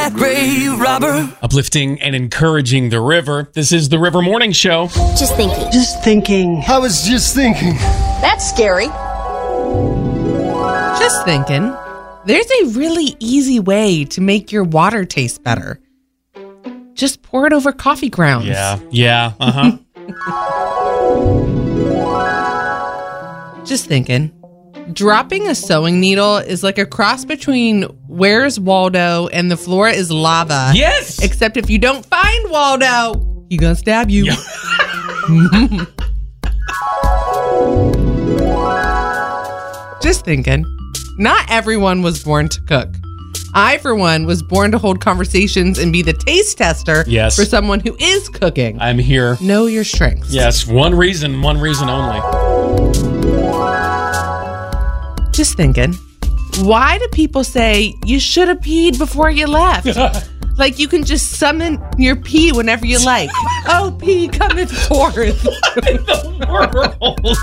that grave robber. Uplifting and encouraging the river. This is the River Morning Show. Just thinking. Just thinking. I was just thinking. That's scary. Just thinking. There's a really easy way to make your water taste better. Just pour it over coffee grounds. Yeah, uh-huh. Just thinking. Dropping a sewing needle is like a cross between Where's Waldo and The Floor is Lava. Yes! Except if you don't find Waldo, he gonna stab you. Yeah. Just thinking. Not everyone was born to cook. I, for one, was born to hold conversations and be the taste tester for someone who is cooking. I'm here. Know your strengths. Yes, one reason only. Just thinking. Why do people say you should have peed before you left? Like you can just summon your pee whenever you like. Oh, pee coming forth. What in the world?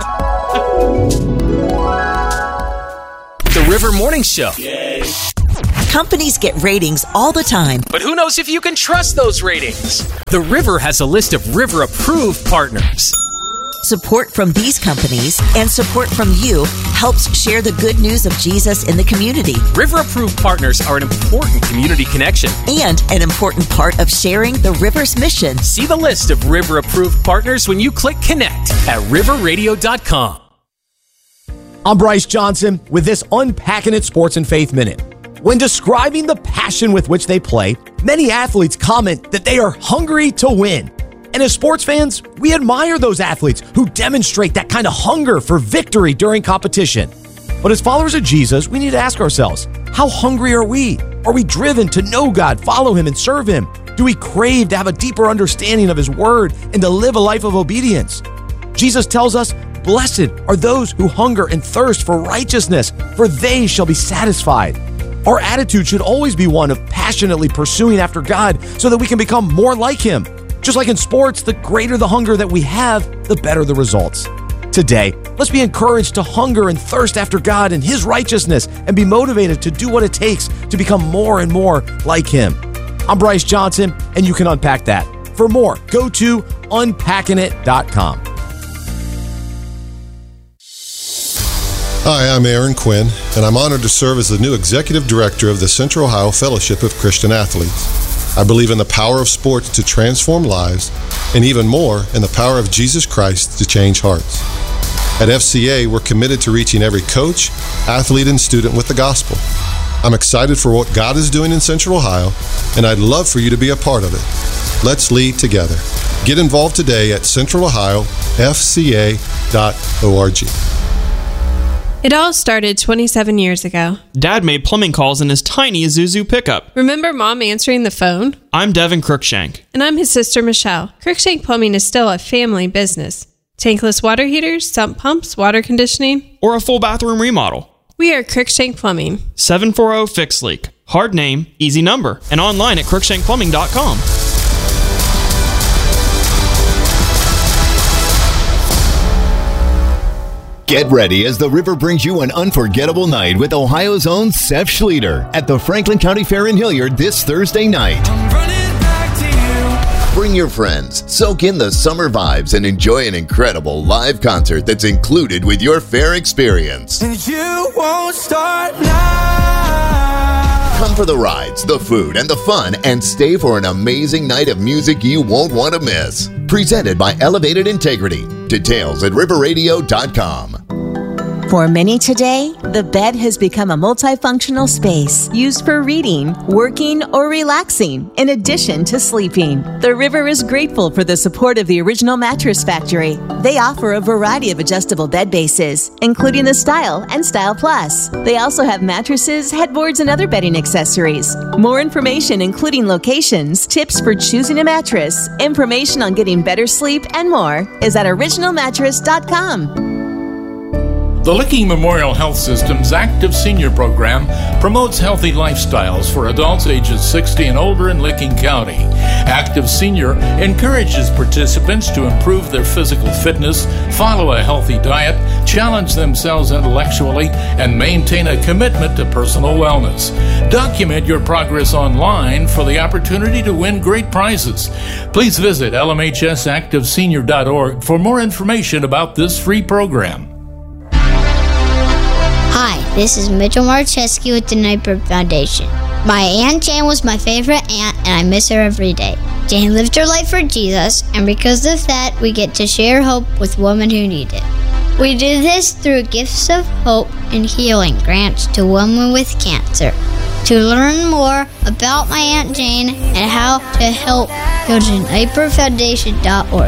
The River Morning Show. Yay. Companies get ratings all the time. But who knows if you can trust those ratings? The River has a list of River-approved partners. Support from these companies and support from you helps share the good news of Jesus in the community. River-approved partners are an important community connection. And an important part of sharing the River's mission. See the list of River-approved partners when you click connect at riverradio.com. I'm Bryce Johnson with this Unpacking It Sports and Faith Minute. When describing the passion with which they play, many athletes comment that they are hungry to win. And as sports fans, we admire those athletes who demonstrate that kind of hunger for victory during competition. But as followers of Jesus, we need to ask ourselves, how hungry are we? Are we driven to know God, follow Him, and serve Him? Do we crave to have a deeper understanding of His Word and to live a life of obedience? Jesus tells us, blessed are those who hunger and thirst for righteousness, for they shall be satisfied. Our attitude should always be one of passionately pursuing after God so that we can become more like Him. Just like in sports, the greater the hunger that we have, the better the results. Today, let's be encouraged to hunger and thirst after God and His righteousness and be motivated to do what it takes to become more and more like Him. I'm Bryce Johnson, and you can unpack that. For more, go to unpackingit.com. Hi, I'm Aaron Quinn, and I'm honored to serve as the new Executive Director of the Central Ohio Fellowship of Christian Athletes. I believe in the power of sports to transform lives, and even more, in the power of Jesus Christ to change hearts. At FCA, we're committed to reaching every coach, athlete, and student with the gospel. I'm excited for what God is doing in Central Ohio, and I'd love for you to be a part of it. Let's lead together. Get involved today at centralohiofca.org. It all started 27 years ago. Dad made plumbing calls in his tiny Isuzu pickup. Remember Mom answering the phone? I'm Devin Cruikshank. And I'm his sister Michelle. Cruikshank Plumbing is still a family business. Tankless water heaters, sump pumps, water conditioning, or a full bathroom remodel. We are Cruikshank Plumbing. 740 Fix Leak. Hard name, easy number. And online at cruikshankplumbing.com. Get ready as the River brings you an unforgettable night with Ohio's own Seth Schlueter at the Franklin County Fair in Hilliard this Thursday night. Bring your friends, soak in the summer vibes, and enjoy an incredible live concert that's included with your fair experience. And you won't start now. Come for the rides, the food, and the fun, and stay for an amazing night of music you won't want to miss. Presented by Elevated Integrity. Details at riverradio.com. For many today, the bed has become a multifunctional space used for reading, working, or relaxing, in addition to sleeping. The River is grateful for the support of the Original Mattress Factory. They offer a variety of adjustable bed bases, including the Style and Style Plus. They also have mattresses, headboards, and other bedding accessories. More information, including locations, tips for choosing a mattress, information on getting better sleep, and more, is at originalmattress.com. The Licking Memorial Health System's Active Senior Program promotes healthy lifestyles for adults ages 60 and older in Licking County. Active Senior encourages participants to improve their physical fitness, follow a healthy diet, challenge themselves intellectually, and maintain a commitment to personal wellness. Document your progress online for the opportunity to win great prizes. Please visit lmhsactivesenior.org for more information about this free program. Hi, this is Mitchell Marcheski with the Nightbird Foundation. My Aunt Jane was my favorite aunt, and I miss her every day. Jane lived her life for Jesus, and because of that, we get to share hope with women who need it. We do this through gifts of hope and healing grants to women with cancer. To learn more about my Aunt Jane and how to help, go to nightbirdfoundation.org.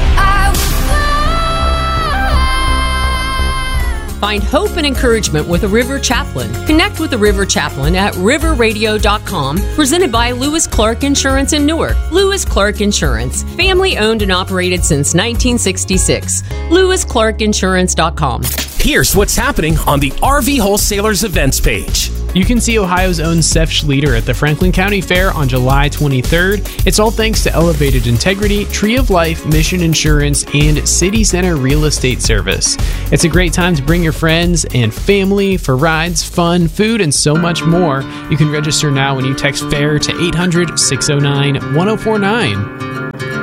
Find hope and encouragement with a River Chaplain. Connect with a River Chaplain at riverradio.com, presented by Lewis Clark Insurance in Newark. Lewis Clark Insurance, family owned and operated since 1966. LewisClarkInsurance.com. Here's what's happening on the RV Wholesalers events page. You can see Ohio's own Seth Schlueter at the Franklin County Fair on July 23rd. It's all thanks to Elevated Integrity, Tree of Life, Mission Insurance, and City Center Real Estate Service. It's a great time to bring your friends and family for rides, fun, food, and so much more. You can register now when you text FAIR to 800-609-1049.